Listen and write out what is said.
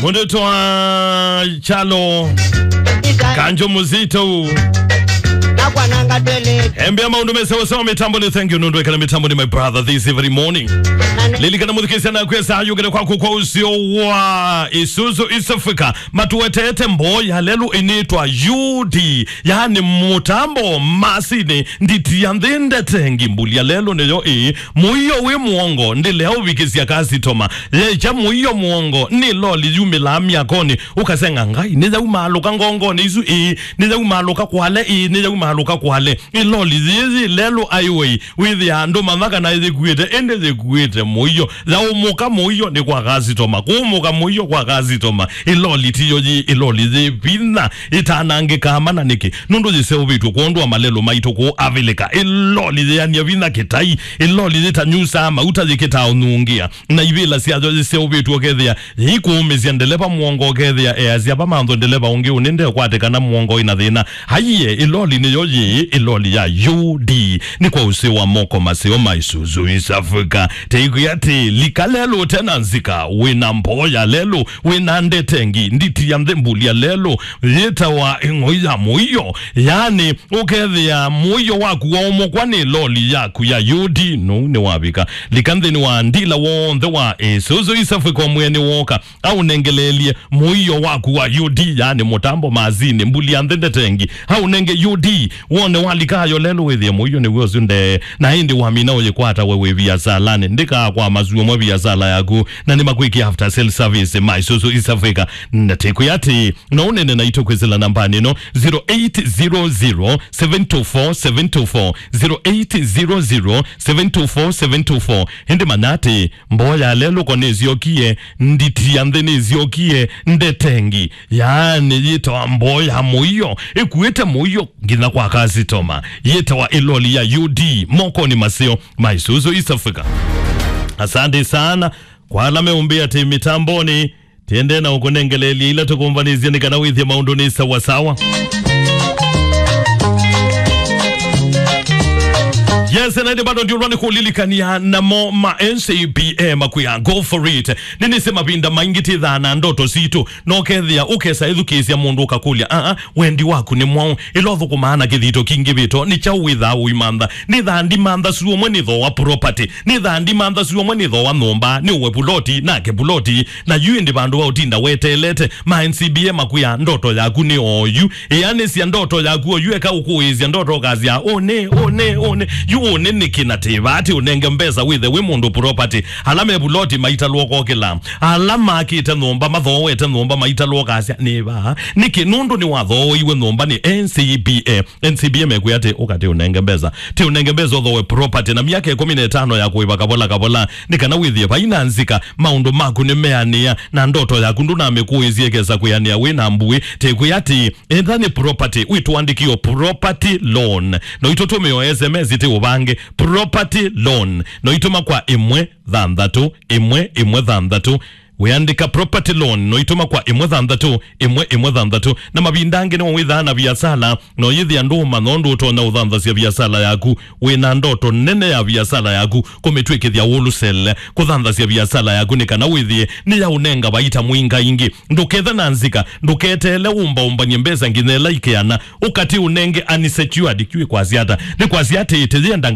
Mwendeto wa Chalo Kanjo Muzito Embia maundu mesewa mitambo ni thank you nundu ekana mitambo ni my brother this every morning Lili kana mudhikisi na kwesa ayugene kwa kukwa usio wa Isuzu East Africa matuwetete mboya lelu initwa UD yani mutambo masini nditi ya ndende tengi mbulia lelu neyo muiyo we muongo ndi leo wikisi ya kasi toma lecha muiyo muongo ni loli yumi lami ya koni ukasenga ngai niza umaluka ngongo nizu niza umaluka kwale niza umaluka kwale iloli zizi lelu aiwei with ya ndo mamaka na izi kuwete ende zi kuwete muiyo za umuka muiyo ni kwa kasi toma kumuka muiyo kwa kasi toma iloli tiyoji iloli zi pina itanange kamana niki nundu zi seo vitu kuondua malelo maito ku avilika iloli zi ya vina kitai iloli zi tanyusa ama utazi kita unungia na ivila siyazo zi seo vitu wakethia hiku umezi ndelepa muongo wakethia eaziaba mando ndelepa ungi uninde kwa tekana muongo inadhina haiye iloli ni yoji iloli ya UD ni kwa usewa moko maseo maisuzu East Africa teiku yati likalelo tena nzika wina mboya lelo wina ndetengi nditi ya mdembuli ya lelo yeta wa ingoiza muiyo yani ukethia muiyo waku wa umokwani loli yaku ya UD no ni wabika likandhe ni wa ndila wonde wa Isuzu East Africa mwene woka au nengelelie muiyo waku wa UD yani mutambo mazini mbuli ya ndetengi au nenge UD wone walikayo lelo wethia muiyo ni wozunde na hindi wamina oye kwa hata wewe via salane ndika kwa mazuwa mwa via sala yaku na ni makwiki after sale service ma Isuzu East Africa na teku yati na unene na ito kwezila nambani no 0800-724-724 0800-724-724 hindi manati mboya lelo kone ziokie nditi ya mdene ziokie ndetengi yani yita wa mboya muiyo ikuwete muiyo gina kwa kazi toma yita wa iloli ya UD moko ni maseo ma Isuzu East Africa. Asante sana kwa alame umbia timitamboni tiende na ukonengeleli ila tukumvanizia nikana withi maunduni sawa sawa. Yes, and I bado ndio rani kulilikania na mo ma NCBA makuya go for it. Nini sema binda maingiti dhana ndoto situ no kethia ukesa edukisi ya mundu kakulia wendi waku ni mwao ilotho kumana kithito kingi bito ni cha witha uimanda ni dhandi manda suo mweni tho wa property ni dhandi manda suo mweni tho wa nomba ni uwe buloti na ke buloti na yuindi bandu wa utinda wetelete ma NCBA makuya ndoto yaku ni oyu yani si ndoto yaku oyu eka ukuizia ndoto kazi ya one unene kinatibati unenge mbeza with the women property alame buloti maita loko kila alama akite nomba matho wete nomba maita loko asia neba niki nundu ni watho iwe nomba ni NCBA mekuyate ukate unenge mbeza ti unenge mbeza otho property na miaka 15 ya kuiba kabola nikana with baina nzika maundu maku ni meania na ndoto ya kundu na amekuiziekeza kuyania wina mbui te kuyati endani property wituandikio property loan no itotume yo SMS ite ubange property loan no ituma kwa imwe dhandatu weandika property loan no ituma kwa imwe dhandatu na mabindange ni withana biasala no yithi anduma nondu utona udhandhasia biasala yaku wina ndoto nene ya biasala yaku kumetwekethia wholesale kudhandhasia biasala yaku nikana withie ni ya unenga baita mwinga ingi nduketha na nzika nduketele umba nyembeza nginela ikeana ukati unenge unsecured kiwe kwa ziata ni kwa ziata ite